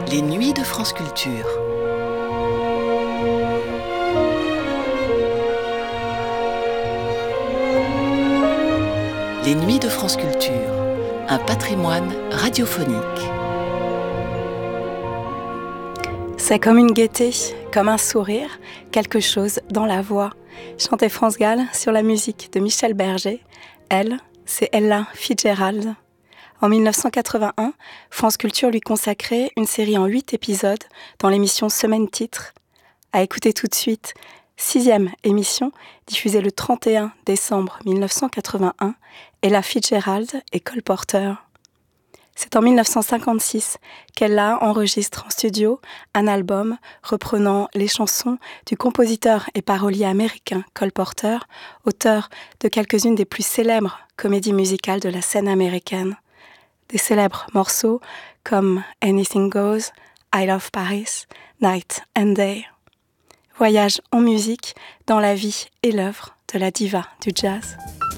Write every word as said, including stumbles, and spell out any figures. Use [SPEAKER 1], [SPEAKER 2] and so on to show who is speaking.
[SPEAKER 1] Les nuits de France Culture. Les nuits de France Culture, un patrimoine radiophonique.
[SPEAKER 2] C'est comme une gaieté, comme un sourire, quelque chose dans la voix. Chantait France Gall sur la musique de Michel Berger. Elle, c'est Ella Fitzgerald. En dix-neuf cent quatre-vingt-un, France Culture lui consacrait une série en huit épisodes dans l'émission Semaine Titre. À écouter tout de suite, sixième émission, diffusée le trente et un décembre dix-neuf cent quatre-vingt-un, Ella Fitzgerald et Cole Porter. C'est en dix-neuf cent cinquante-six qu'Ella enregistre en studio un album reprenant les chansons du compositeur et parolier américain Cole Porter, auteur de quelques-unes des plus célèbres comédies musicales de la scène américaine. Des célèbres morceaux comme Anything Goes, I Love Paris, Night and Day. Voyage en musique dans la vie et l'œuvre de la diva du jazz.